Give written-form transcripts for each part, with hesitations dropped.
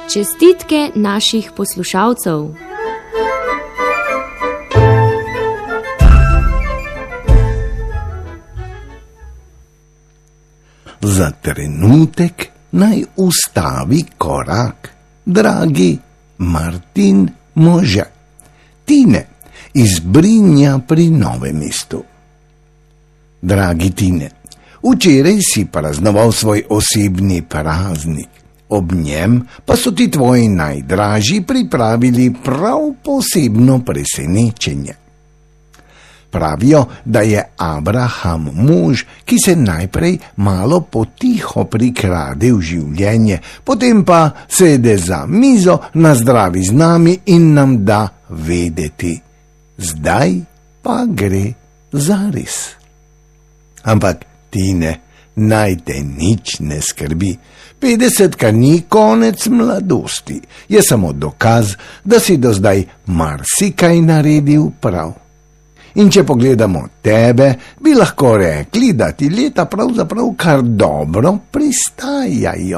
Čestitke naših poslušalcev. Za trenutek naj ustavi korak, dragi Martin Može, Tine iz Brinja pri Novem mestu. Dragi Tine, včeraj si praznoval svoj osebni praznik. Ob njem pa so ti tvoji najdražji pripravili prav posebno presenečenje. Pravijo, da je Abraham mož, ki se najprej malo potiho prikrade v življenje, potem pa sede za mizo, nazdravi z nami in nam da vedeti. Zdaj pa gre zares. Ampak Tine, naj te nič ne skrbi. 50 ni konec mladosti, je samo dokaz, da si do zdaj marsikaj naredil prav. In če pogledamo tebe, bi lahko rekli, da ti leta pravzaprav kar dobro pristajajo.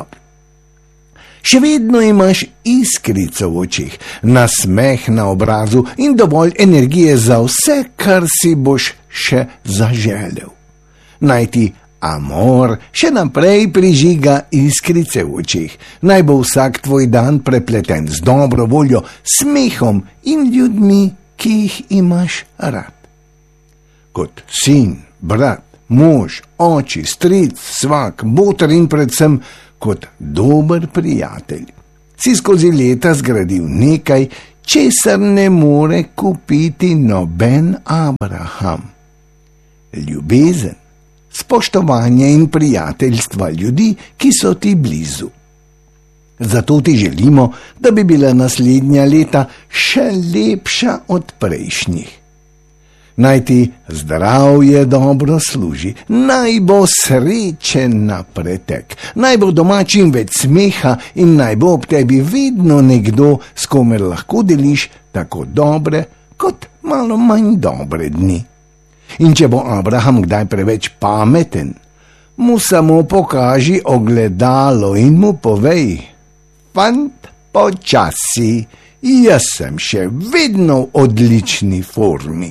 Še vedno imaš iskrico v očih, nasmeh na obrazu in dovolj energije za vse, kar si boš še zaželel. Naj ti amor še naprej prižiga iskrice v očih, naj bo vsak tvoj dan prepleten z dobro voljo, smehom in ljudmi, ki jih imaš rad. Kot sin, brat, mož, oči, stric, svak, boter in predvsem kot dober prijatelj. Si skozi leta zgradil nekaj, česar ne more kupiti noben Abraham. Ljubezen, spoštovanje in prijateljstva ljudi, ki so ti blizu. Zato ti želimo, da bi bila naslednja leta še lepša od prejšnjih. Naj ti zdravje dobro služi, naj bo srečen na pretek, naj bo doma čim več smeha in naj bo ob tebi vedno nekdo, s komer lahko deliš tako dobre kot malo manj dobre dni. In če bo Abraham kdaj preveč pameten, mu samo pokaži ogledalo in mu povej: fant, počasi, jaz sem še vedno v odlični formi.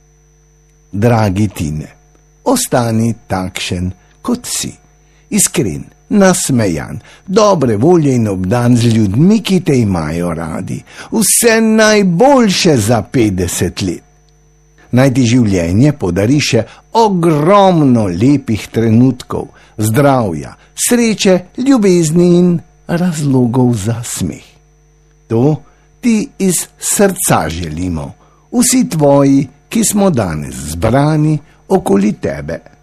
Dragi Tine, ostani takšen, kot si, iskren, nasmejan, dobre volje in obdan z ljudmi, ki te imajo radi. Vse najboljše za 50 let. Naj ti življenje podari še ogromno lepih trenutkov, zdravja, sreče, ljubezni in razlogov za smeh. To ti iz srca želimo, vsi tvoji, ki smo danes zbrani okoli tebe.